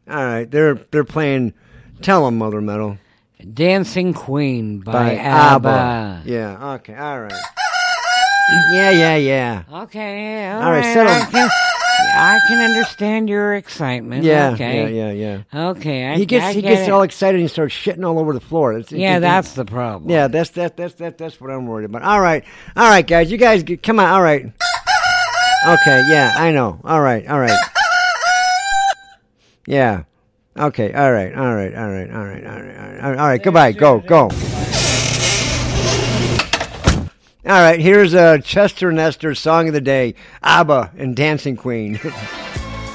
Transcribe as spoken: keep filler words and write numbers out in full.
All right, they're they're playing. Tell them, Mother Metal. Dancing Queen by, By ABBA. ABBA. Yeah. Okay. All right. Yeah. Yeah. Yeah. Okay. All, All right, right. settle. I can, I can understand your excitement. Yeah. Okay. Yeah. Yeah. Yeah. Okay. I, He gets I he get gets it. all excited and he starts shitting all over the floor. It's, Yeah, it- that's the problem. Yeah, that's that that's that that's what I'm worried about. All right, all right, guys, you guys, get, come on. All right. Okay, yeah, I know. All right, all right. Yeah. Okay. All right. All right. All right. All right. All right. All right. All right. All right. Goodbye. Go. Go. All right. Here's a Chester Nestor song of the day: ABBA and Dancing Queen.